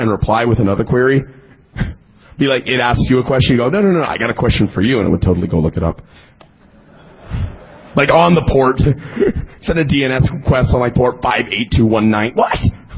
and reply with another query. Be like, it asks you a question, you go, no, I got a question for you, and it would totally go look it up. Like on the port, send a DNS request on like port 58219. What?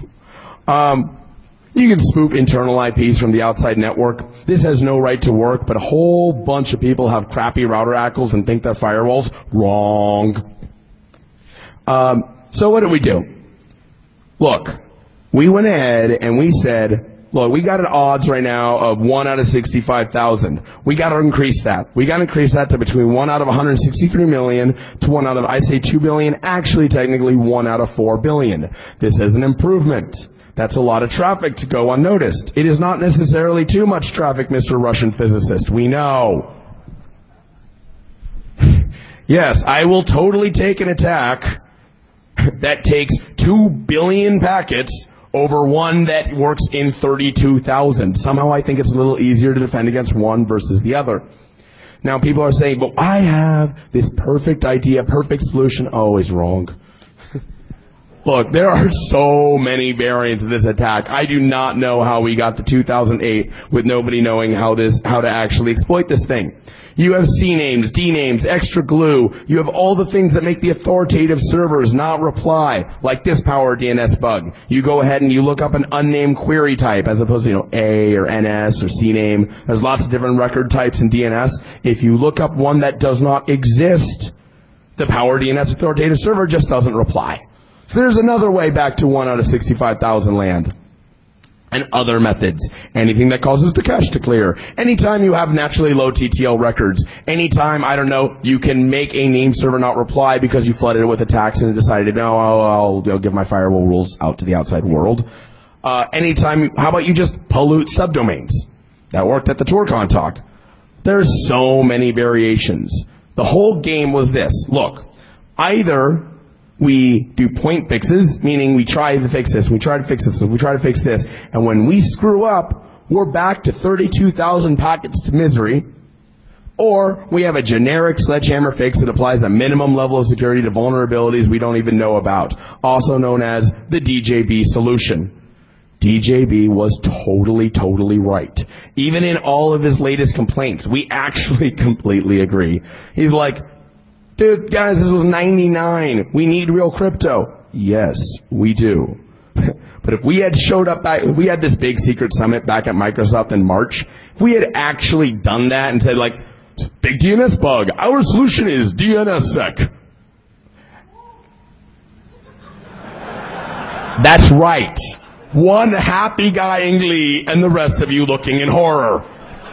You can spoof internal IPs from the outside network. This has no right to work, but a whole bunch of people have crappy router ACLs and think they're firewalls. Wrong. So what did we do? Look, we went ahead and we said, look, we got an odds right now of 1 out of 65,000. We got to increase that. We got to increase that to between 1 out of 163 million to 1 out of, I say 2 billion, actually technically 1 out of 4 billion. This is an improvement. That's a lot of traffic to go unnoticed. It is not necessarily too much traffic, Mr. Russian physicist. We know. Yes, I will totally take an attack that takes 2 billion packets over one that works in 32,000. Somehow I think it's a little easier to defend against one versus the other. Now people are saying, but I have this perfect idea, perfect solution. Always wrong. Look, there are so many variants of this attack. I do not know how we got to 2008 with nobody knowing how to actually exploit this thing. You have CNAMEs, DNAMEs, extra glue. You have all the things that make the authoritative servers not reply, like this power DNS bug. You go ahead and you look up an unnamed query type as opposed to, A or NS or CNAME. There's lots of different record types in DNS. If you look up one that does not exist, the power DNS authoritative server just doesn't reply. So there's another way back to 1 out of 65,000 land. And other methods. Anything that causes the cache to clear. Anytime you have naturally low TTL records. Anytime, I don't know, you can make a name server not reply because you flooded it with attacks and decided, no, I'll give my firewall rules out to the outside world. Anytime, how about you just pollute subdomains? That worked at the TourCon talk. There's so many variations. The whole game was this. Look, either we do point fixes, meaning we try to fix this, we try to fix this, we try to fix this, and when we screw up, we're back to 32,000 packets to misery, or we have a generic sledgehammer fix that applies a minimum level of security to vulnerabilities we don't even know about, also known as the DJB solution. DJB was totally right. Even in all of his latest complaints, we actually completely agree. He's like, dude, guys, this was 99. We need real crypto. Yes, we do. But if we had showed up back, if we had this big secret summit back at Microsoft in March, if we had actually done that and said, like, big DNS bug, our solution is DNSSEC. That's right. One happy guy in glee and the rest of you looking in horror.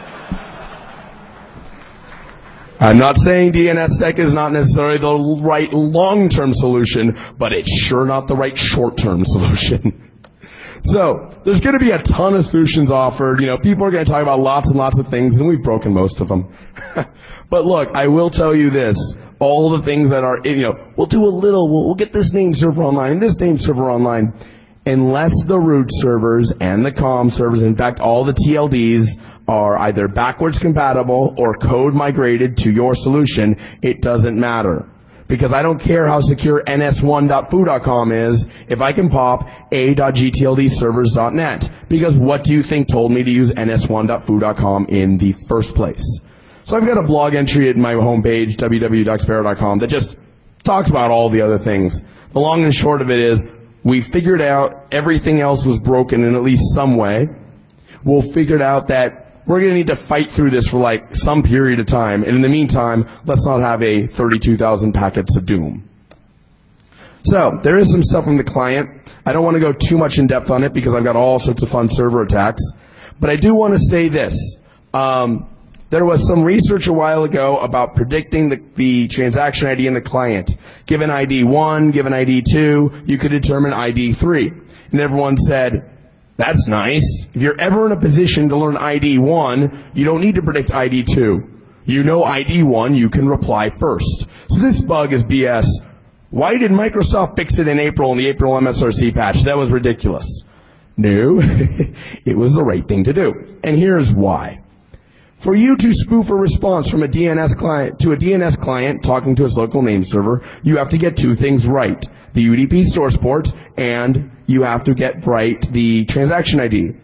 I'm not saying DNSSEC is not necessarily the right long-term solution, but it's sure not the right short-term solution. So, there's going to be a ton of solutions offered. People are going to talk about lots and lots of things, and we've broken most of them. But look, I will tell you this. All the things that are, we'll do a little, we'll get this name server online and this name server online. Unless the root servers and the COM servers, in fact, all the TLDs are either backwards compatible or code migrated to your solution, it doesn't matter. Because I don't care how secure ns1.foo.com is if I can pop a.gtldservers.net. Because what do you think told me to use ns1.foo.com in the first place? So I've got a blog entry at my homepage, www.ducksparrow.com, that just talks about all the other things. The long and short of it is, we figured out everything else was broken in at least some way. We'll figure out that we're going to need to fight through this for like some period of time. And in the meantime, let's not have a 32,000 packets of doom. So, there is some stuff from the client. I don't want to go too much in depth on it because I've got all sorts of fun server attacks. But I do want to say this. There was some research a while ago about predicting the transaction ID in the client. Given ID 1, given ID 2, you could determine ID 3. And everyone said, that's nice. If you're ever in a position to learn ID 1, you don't need to predict ID 2. You know ID 1, you can reply first. So this bug is BS. Why did Microsoft fix it in April in the April MSRC patch? That was ridiculous. No, it was the right thing to do. And here's why. For you to spoof a response from a DNS client to a DNS client talking to its local name server, you have to get two things right. The UDP source port, and you have to get right the transaction ID.